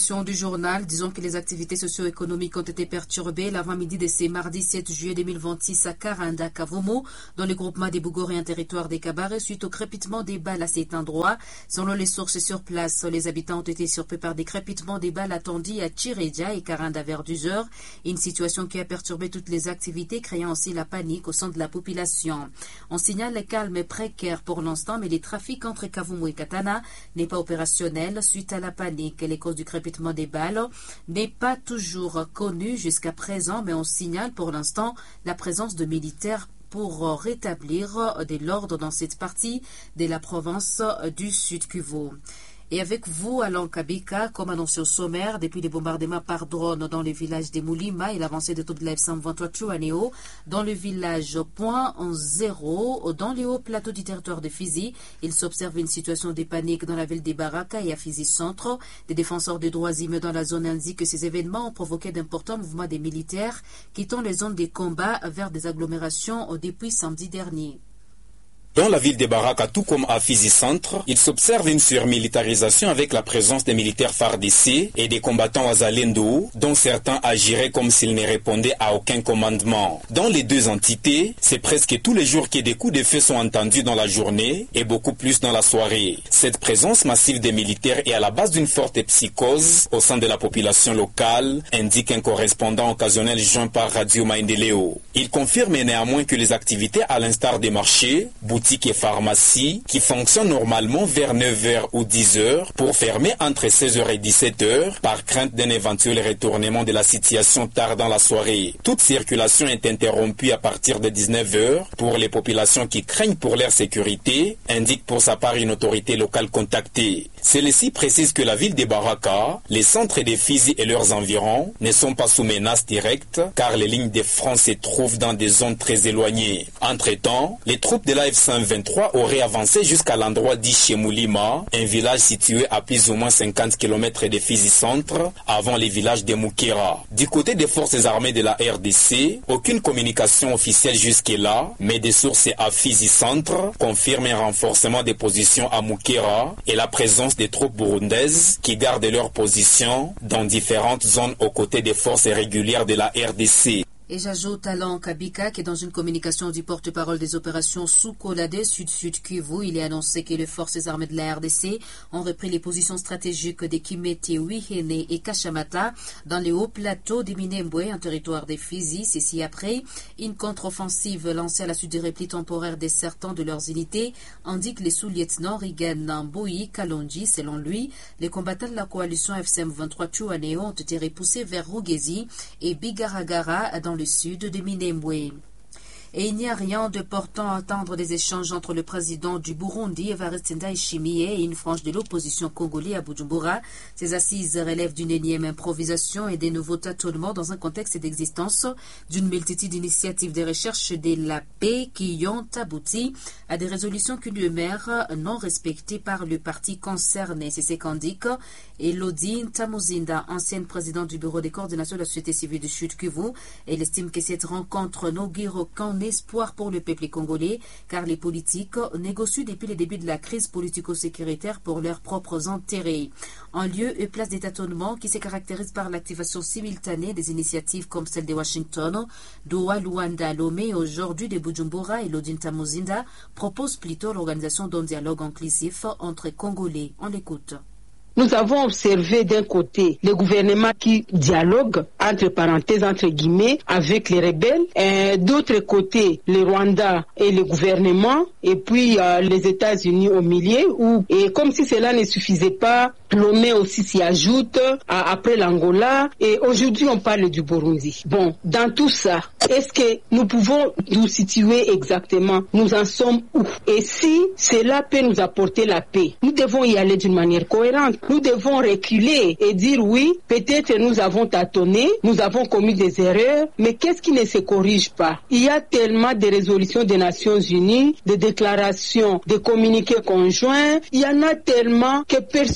édition du journal, disons que les activités socio-économiques ont été perturbées l'avant-midi de ce mardi 7 juillet 2026 à Karanda, Kavumu, dans le groupement des Bougoriens territoire des Kabarets, suite au crépitement des balles à cet endroit. Selon les sources sur place, les habitants ont été surpris par des crépitements des balles attendus à Chireja et Karanda vers 10 heures. Une situation qui a perturbé toutes les activités, créant aussi la panique au sein de la population. On signale le calme et précaire pour l'instant, mais les trafics entre Kavumu et Katana n'est pas opérationnel suite à la panique. Les causes du crépitement des balles n'est pas toujours connues jusqu'à présent, mais on signale pour l'instant la présence de militaires pour rétablir de l'ordre dans cette partie de la province du Sud Kivu. Et avec vous, Alain Kabika, comme annoncé au sommaire, depuis les bombardements par drone dans le village de Moulima et l'avancée de troupes de la F-123 Chouanéo dans le village Point 0, dans les hauts plateaux du territoire de Fizi, il s'observe une situation de panique dans la ville de Baraka et à Fizi Centre. Des défenseurs des droits humains dans la zone indiquent que ces événements ont provoqué d'importants mouvements des militaires quittant les zones des combats vers des agglomérations depuis samedi dernier. Dans la ville de Baraka, tout comme à Fizi Centre, il s'observe une surmilitarisation avec la présence des militaires FARDC et des combattants Wazalendo, dont certains agiraient comme s'ils ne répondaient à aucun commandement. Dans les deux entités, c'est presque tous les jours que des coups de feu sont entendus dans la journée et beaucoup plus dans la soirée. Cette présence massive des militaires est à la base d'une forte psychose au sein de la population locale, indique un correspondant occasionnel joint par Radio Maendeleo. Il confirme néanmoins que les activités à l'instar des marchés, boutiques et pharmacies qui fonctionnent normalement vers 9h ou 10h pour fermer entre 16h et 17h par crainte d'un éventuel retournement de la situation tard dans la soirée. Toute circulation est interrompue à partir de 19h pour les populations qui craignent pour leur sécurité, indique pour sa part une autorité locale contactée. Celle-ci précise que la ville de Baraka, les centres de Fizi et leurs environs ne sont pas sous menace directe car les lignes de front se trouvent dans des zones très éloignées. Entre-temps, les troupes de la F-123 auraient avancé jusqu'à l'endroit dit chez Moulima, un village situé à plus ou moins 50 km de Fizi Centre, avant les villages de Moukera. Du côté des forces armées de la RDC, aucune communication officielle jusque-là, mais des sources à Fizi Centre confirment un renforcement des positions à Moukera et la présence des troupes burundaises qui gardent leur position dans différentes zones aux côtés des forces régulières de la RDC. Et j'ajoute Alain Kabika qui, dans une communication du porte-parole des opérations Soukolade Sud-Sud Kivu, il est annoncé que les forces armées de la RDC ont repris les positions stratégiques de Kimete, Wihene et Kashamata dans les hauts plateaux de Minembwe, un territoire des Fizi. Ceci après une contre-offensive lancée à la suite du repli temporaire de certains de leurs unités, indique les sous-lieutenants Rigan Mboui Kalonji. Selon lui, les combattants de la coalition FCM23 Chouanéo ont été repoussés vers Rugezi et Bigaragara dans le sud de Minembwe. Et il n'y a rien de portant à attendre des échanges entre le président du Burundi, Evariste Ndayishimiye, et une frange de l'opposition congolaise à Bujumbura. Ces assises relèvent d'une énième improvisation et des nouveaux tâtonnements dans un contexte d'existence d'une multitude d'initiatives de recherche de la paix qui ont abouti à des résolutions culinaires non respectées par le parti concerné. C'est ce qu'indique Elodie Ntamuzinda, ancienne présidente du bureau des coordinations de la société civile du Sud Kivu. Elle estime que cette rencontre n'augure aucun espoir pour le peuple congolais, car les politiques négocient depuis le début de la crise politico-sécuritaire pour leurs propres intérêts. En lieu et place des tâtonnements qui se caractérisent par l'activation simultanée des initiatives comme celle de Washington, Doha, Luanda, Lomé et aujourd'hui de Bujumbura, et Elodie Ntamuzinda propose plutôt l'organisation d'un dialogue inclusif entre Congolais. On l'écoute. Nous avons observé d'un côté le gouvernement qui dialogue, entre parenthèses, entre guillemets, avec les rebelles, d'autre côté le Rwanda et le gouvernement, et puis les États-Unis au milieu, et comme si cela ne suffisait pas, Lomé aussi s'y ajoute, après l'Angola, et aujourd'hui on parle du Burundi. Bon, dans tout ça, est-ce que nous pouvons nous situer exactement, nous en sommes où? Et si cela peut nous apporter la paix, nous devons y aller d'une manière cohérente. Nous devons reculer et dire oui, peut-être nous avons tâtonné, nous avons commis des erreurs, mais qu'est-ce qui ne se corrige pas? Il y a tellement de résolutions des Nations Unies, de déclarations, de communiqués conjoints, il y en a tellement que personne n'y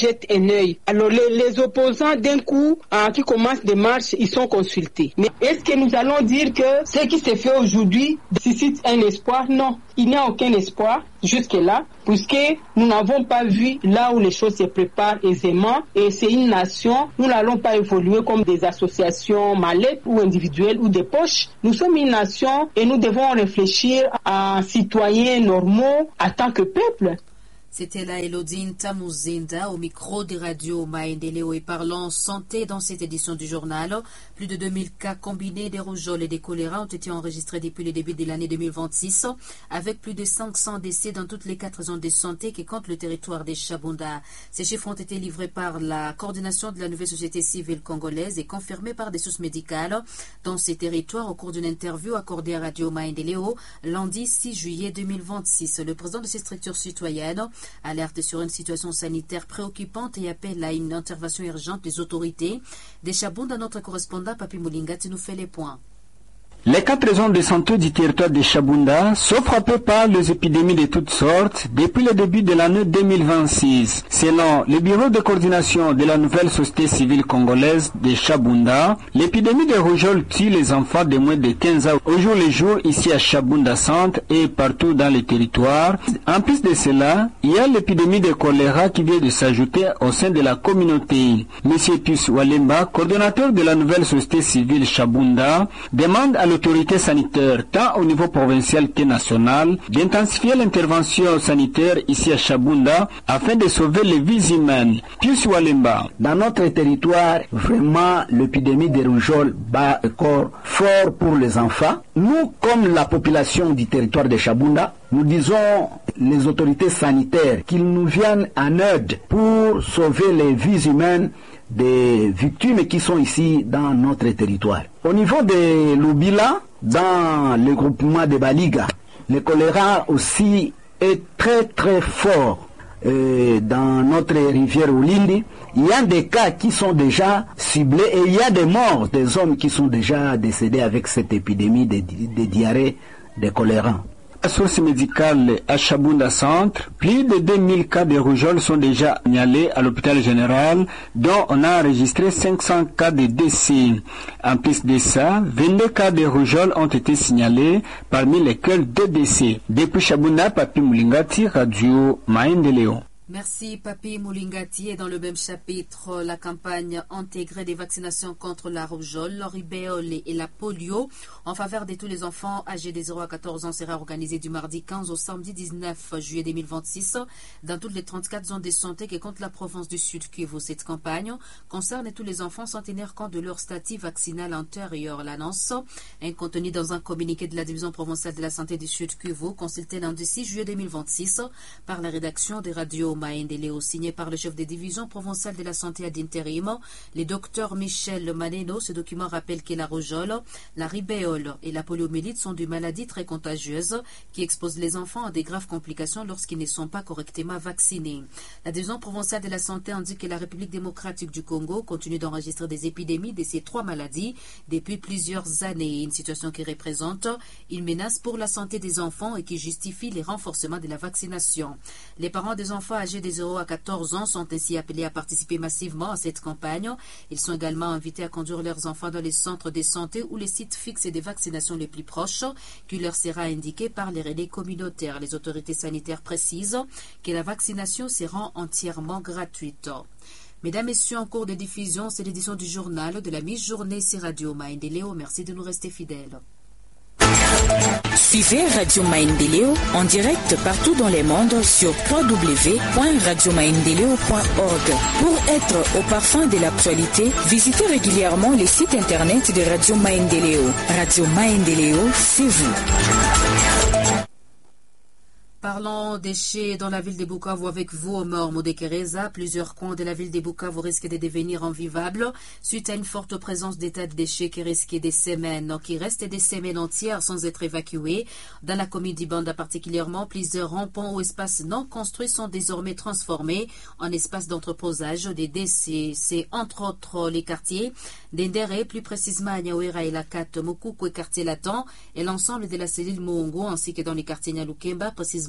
jette un œil. Alors les opposants d'un coup qui commencent des marches, ils sont consultés. Mais est-ce que nous allons dire que ce qui s'est fait aujourd'hui suscite un espoir? Non, il n'y a aucun espoir jusque-là, puisque nous n'avons pas vu là où les choses se préparent aisément, et c'est une nation, nous n'allons pas évoluer comme des associations mallettes ou individuelles ou des poches. Nous sommes une nation et nous devons réfléchir à citoyens normaux en tant que peuple. C'était là Elodine Tamuzinda au micro des radios Maendeleo et parlant santé dans cette édition du journal. Plus de 2000 cas combinés des rougeoles et des choléra ont été enregistrés depuis le début de l'année 2026, avec plus de 500 décès dans toutes les 4 zones de santé qui comptent le territoire des Chabunda. Ces chiffres ont été livrés par la coordination de la nouvelle société civile congolaise et confirmés par des sources médicales dans ces territoires au cours d'une interview accordée à Radio Maendeleo lundi 6 juillet 2026. Le président de ces structures citoyennes alerte sur une situation sanitaire préoccupante et appelle à une intervention urgente des autorités. Des Chabunda, notre correspondant Papi Moulingati nous fait les points. Les 4 zones de santé du territoire de Chabunda sont frappées par les épidémies de toutes sortes depuis le début de l'année 2026. Selon le bureau de coordination de la nouvelle société civile congolaise de Chabunda, l'épidémie de rougeole tue les enfants de moins de 15 ans au jour le jour ici à Chabunda Centre et partout dans les territoires. En plus de cela, il y a l'épidémie de choléra qui vient de s'ajouter au sein de la communauté. Monsieur Pius Walemba, coordonnateur de la nouvelle société civile Chabunda, demande à l'autorité sanitaire, tant au niveau provincial que national, d'intensifier l'intervention sanitaire ici à Chabunda afin de sauver les vies humaines. Pius Walemba. Dans notre territoire, vraiment, l'épidémie de rougeole bat un corps fort pour les enfants. Nous, comme la population du territoire de Chabunda, nous disons les autorités sanitaires qu'ils nous viennent en aide pour sauver les vies humaines des victimes qui sont ici dans notre territoire. Au niveau de Lubila, dans le groupement de Baliga, le choléra aussi est très très fort. Dans notre rivière Ulindi, il y a des cas qui sont déjà ciblés et il y a des morts, des hommes qui sont déjà décédés avec cette épidémie de diarrhée de choléra. Source médicale à Chabunda Centre, plus de 2000 cas de rougeole sont déjà signalés à l'hôpital général, dont on a enregistré 500 cas de décès. En plus de ça, 22 cas de rougeole ont été signalés, parmi lesquels 2 décès. Depuis Chabunda, Papi Moulingati, Radio Maendeleo. Merci Papi Moulingati. Et dans le même chapitre, la campagne intégrée des vaccinations contre la rougeole, la rubéole et la polio en faveur de tous les enfants âgés de 0 à 14 ans sera organisée du mardi 15 au samedi 19 juillet 2026 dans toutes les 34 zones de santé qui comptent la province du Sud Kivu. Cette campagne concerne tous les enfants sans tenir compte de leur statut vaccinal antérieur. L'annonce est contenue dans un communiqué de la division provinciale de la santé du Sud Kivu consulté lundi 6 juillet 2026 par la rédaction des radios Maendeleo, signé par le chef des divisions provinciales de la santé ad intérim, le docteur Michel Maneno. Ce document rappelle que la rougeole, la rubéole et la poliomyélite sont des maladies très contagieuses qui exposent les enfants à des graves complications lorsqu'ils ne sont pas correctement vaccinés. La division provinciale de la santé indique que la République démocratique du Congo continue d'enregistrer des épidémies de ces 3 maladies depuis plusieurs années, une situation qui représente une menace pour la santé des enfants et qui justifie les renforcements de la vaccination. Les parents des enfants âgés de 0 à 14 ans sont ainsi appelés à participer massivement à cette campagne. Ils sont également invités à conduire leurs enfants dans les centres de santé ou les sites fixes de vaccination les plus proches, qui leur sera indiqué par les relais communautaires. Les autorités sanitaires précisent que la vaccination sera entièrement gratuite. Mesdames, Messieurs, en cours de diffusion, c'est l'édition du journal de la mi-journée sur Radio Maendeleo. Merci de nous rester fidèles. Suivez Radio Maendeleo en direct partout dans le monde sur www.radiomaendeleo.org. Pour être au parfum de l'actualité, visitez régulièrement les sites internet de Radio Maendeleo. Radio Maendeleo, c'est vous. Parlons déchets dans la ville de Bukavu avec vous, Omar Modekereza. Plusieurs coins de la ville de Bukavu risquent de devenir invivables suite à une forte présence d'états de déchets qui restent des semaines entières sans être évacués. Dans la commune d'Ibanda particulièrement, plusieurs ronds-ponts ou espaces non construits sont désormais transformés en espaces d'entreposage des déchets. C'est entre autres les quartiers d'Endere, plus précisément à Nyawera et Lakat, Mokuku et quartier Latin, et l'ensemble de la cellule Moongo, ainsi que dans les quartiers Nyalukemba, précisément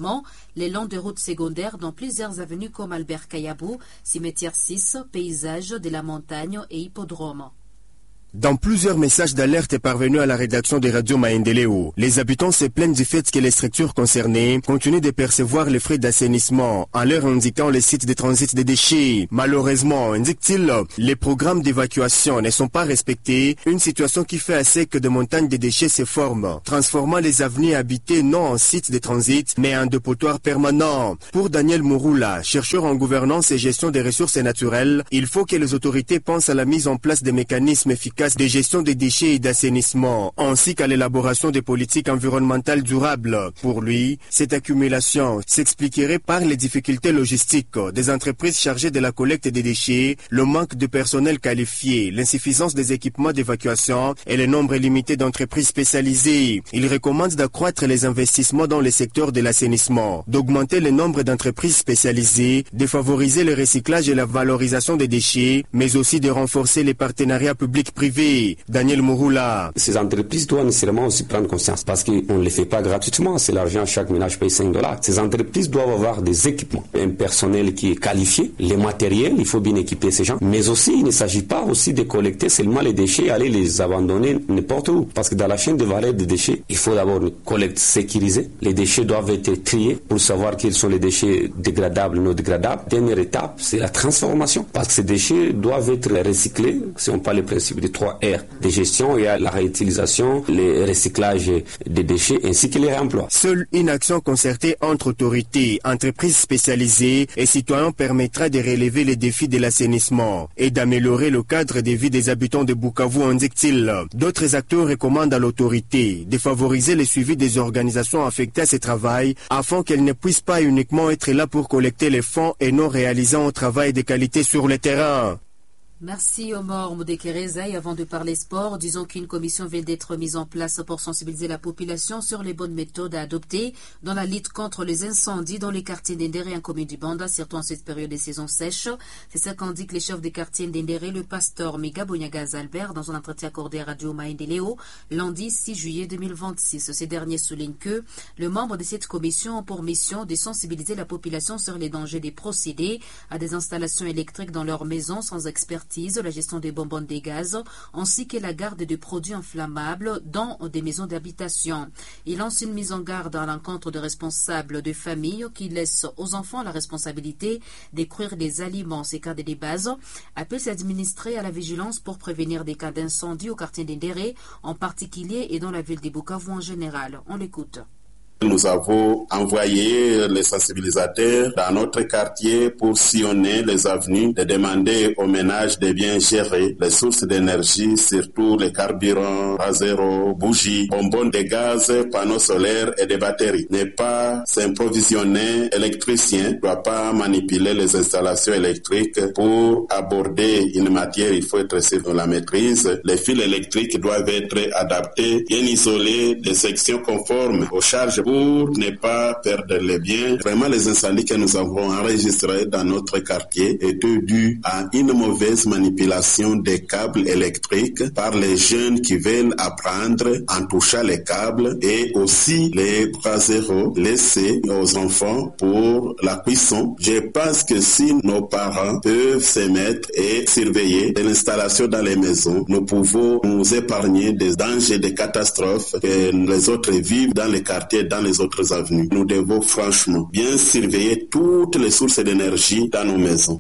assainissement les longs de routes secondaires dans plusieurs avenues comme Albert Kayabou, Cimetière 6, Paysages de la Montagne et Hippodrome. Dans plusieurs messages d'alerte parvenus à la rédaction des radios Maendeleo, les habitants se plaignent du fait que les structures concernées continuent de percevoir les frais d'assainissement en leur indiquant les sites de transit des déchets. Malheureusement, indique-t-il, les programmes d'évacuation ne sont pas respectés, une situation qui fait assez que de montagnes de déchets se forment, transformant les avenues habitées non en sites de transit, mais en dépotoirs permanents. Pour Daniel Mouroula, chercheur en gouvernance et gestion des ressources naturelles, il faut que les autorités pensent à la mise en place des mécanismes efficaces de gestion des déchets et d'assainissement, ainsi qu'à l'élaboration des politiques environnementales durables. Pour lui, cette accumulation s'expliquerait par les difficultés logistiques des entreprises chargées de la collecte des déchets, le manque de personnel qualifié, l'insuffisance des équipements d'évacuation et le nombre limité d'entreprises spécialisées. Il recommande d'accroître les investissements dans le secteur de l'assainissement, d'augmenter le nombre d'entreprises spécialisées, de favoriser le recyclage et la valorisation des déchets, mais aussi de renforcer les partenariats publics-privés. Daniel Mouroula. Ces entreprises doivent nécessairement aussi prendre conscience parce qu'on ne les fait pas gratuitement. C'est l'argent, chaque ménage paye $5. Ces entreprises doivent avoir des équipements, un personnel qui est qualifié, les matériels, il faut bien équiper ces gens. Mais aussi, il ne s'agit pas aussi de collecter seulement les déchets et aller les abandonner n'importe où. Parce que dans la chaîne de valeur des déchets, il faut d'abord une collecte sécurisée. Les déchets doivent être triés pour savoir quels sont les déchets dégradables et non dégradables. Dernière étape, c'est la transformation. Parce que ces déchets doivent être recyclés, si on parle du principe de 3 R de gestion, il y a la réutilisation, le recyclage des déchets ainsi que les réemplois. Seule une action concertée entre autorités, entreprises spécialisées et citoyens permettra de relever les défis de l'assainissement et d'améliorer le cadre de vie des habitants de Bukavu, indique-t-il. D'autres acteurs recommandent à l'autorité de favoriser le suivi des organisations affectées à ce travail afin qu'elles ne puissent pas uniquement être là pour collecter les fonds et non réalisant un travail de qualité sur le terrain. Merci Omar Moudekereza. Et avant de parler sport, disons qu'une commission vient d'être mise en place pour sensibiliser la population sur les bonnes méthodes à adopter dans la lutte contre les incendies dans les quartiers d'Endéré et en commune du Banda, surtout en cette période de saison sèche. C'est ça qu'indique les chefs des quartiers d'Endéré, le pasteur Miga Bonyagaz Albert, dans un entretien accordé à Radio Maendeleo, lundi 6 juillet 2026. Ces derniers soulignent que le membre de cette commission ont pour mission de sensibiliser la population sur les dangers des procédés à des installations électriques dans leurs maisons sans expertise, la gestion des bonbonnes des gaz, ainsi que la garde de produits inflammables dans des maisons d'habitation. Il lance une mise en garde à l'encontre de responsables de famille qui laissent aux enfants la responsabilité d'écrire des aliments. Ces cadres de base appellent s'administrer à la vigilance pour prévenir des cas d'incendie au quartier d'Endéré en particulier et dans la ville de Bukavu en général. On l'écoute. Nous avons envoyé les sensibilisateurs dans notre quartier pour sillonner les avenues, de demander aux ménages de bien gérer les sources d'énergie, surtout les carburants, à zéro, bougies, bonbonnes de gaz, panneaux solaires et des batteries. Ne pas s'improvisionner électricien, ne doit pas manipuler les installations électriques. Pour aborder une matière, il faut être sûr de la maîtrise. Les fils électriques doivent être adaptés, bien isolés, des sections conformes aux charges pour ne pas perdre les biens. Vraiment, les incendies que nous avons enregistrés dans notre quartier étaient dus à une mauvaise manipulation des câbles électriques par les jeunes qui veulent apprendre en touchant les câbles et aussi les bras zéro laissés aux enfants pour la cuisson. Je pense que si nos parents peuvent se mettre et surveiller l'installation dans les maisons, nous pouvons nous épargner des dangers, des catastrophes que les autres vivent dans les quartiers, dans les autres avenues. Nous devons franchement bien surveiller toutes les sources d'énergie dans nos maisons.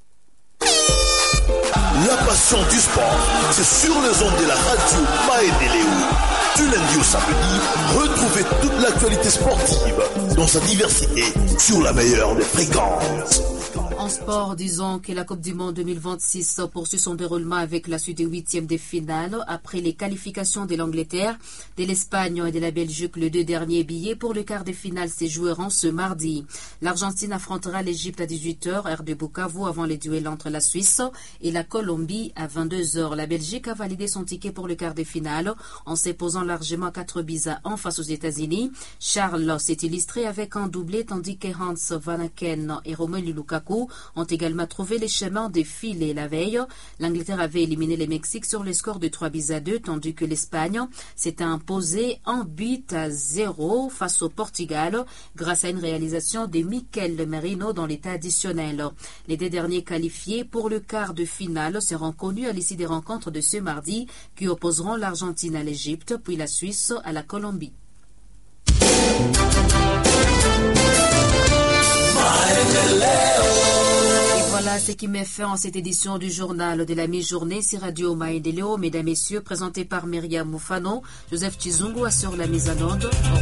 La passion du sport, c'est sur les ondes de la radio Maendeleo. Du lundi au samedi, retrouvez toute l'actualité sportive dans sa diversité sur la meilleure des fréquences. En sport, disons que la Coupe du Monde 2026 poursuit son déroulement avec la suite des huitièmes de finale après les qualifications de l'Angleterre, de l'Espagne et de la Belgique. Les deux derniers billets pour le quart de finale se joueront ce mardi. L'Argentine affrontera l'Égypte à 18h, heure de Bukavu, avant les duels entre la Suisse et la Colombie à 22h. La Belgique a validé son ticket pour le quart de finale en s'imposant largement 4-1 face aux États-Unis. Charles s'est illustré avec un doublé tandis que Hans Vanaken et Romelu Lukaku ont également trouvé les chemins des filets la veille. L'Angleterre avait éliminé le Mexique sur le score de 3-2 tandis que l'Espagne s'était imposée 1-0 face au Portugal grâce à une réalisation de Mikel Merino dans l'état additionnel. Les deux derniers qualifiés pour le quart de finale seront connus à l'issue des rencontres de ce mardi qui opposeront l'Argentine à l'Égypte puis la Suisse à la Colombie. Voilà ce qui met fin à cette édition du journal de la mi-journée sur Radio Maendeleo. Mesdames et messieurs, présenté par Myriam Moufano, Joseph Chizungu assure la mise en onde.